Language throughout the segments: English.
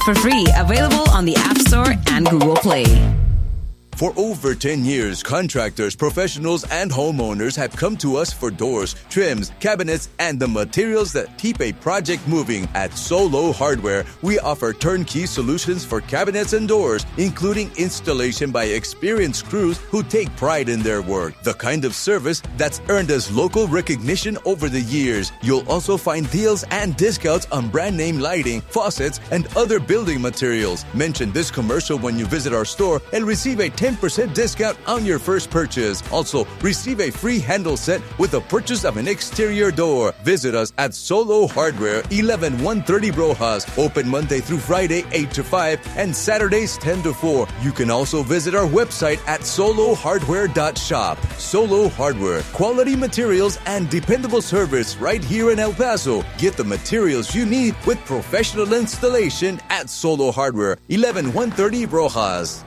for free. Available on the App Store and Google Play. For over 10 years, contractors, professionals, and homeowners have come to us for doors, trims, cabinets, and the materials that keep a project moving. At Solo Hardware, we offer turnkey solutions for cabinets and doors, including installation by experienced crews who take pride in their work. The kind of service that's earned us local recognition over the years. You'll also find deals and discounts on brand name lighting, faucets, and other building materials. Mention this commercial when you visit our store and receive a 10% discount on your first purchase. Also, receive a free handle set with the purchase of an exterior door. Visit us at Solo Hardware, 11130 Rojas. Open Monday through Friday, 8 to 5, and Saturdays, 10 to 4. You can also visit our website at solohardware.shop. Solo Hardware, quality materials and dependable service right here in El Paso. Get the materials you need with professional installation at Solo Hardware, 11130 Rojas.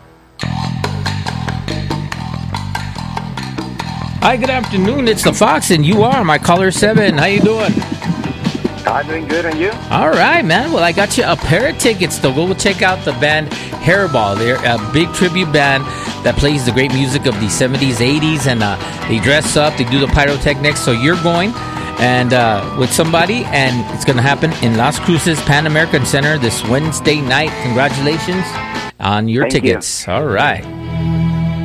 Hi, good afternoon. It's the Fox, and you are my caller 7. How you doing? I'm doing good, and you? All right, man. Well, I got you a pair of tickets to go check out the band Hairball. They're a big tribute band that plays the great music of the 70s, 80s, and they dress up, they do the pyrotechnics. So you're going and with somebody, and it's going to happen in Las Cruces Pan American Center this Wednesday night. Congratulations on your tickets. You. All right.